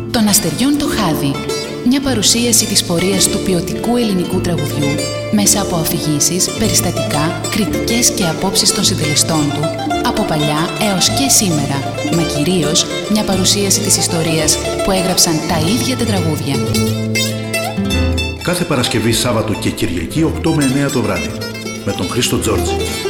Των Αστεριών το Χάδι. Μια παρουσίαση της πορείας του ποιοτικού ελληνικού τραγουδιού μέσα από αφηγήσεις, περιστατικά, κριτικές και απόψεις των συντελεστών του από παλιά έως και σήμερα, μα κυρίως μια παρουσίαση της ιστορίας που έγραψαν τα ίδια τα τραγούδια. Κάθε Παρασκευή, Σάββατο και Κυριακή 8 με 9 το βράδυ με τον Χρήστο Τζόρτζη.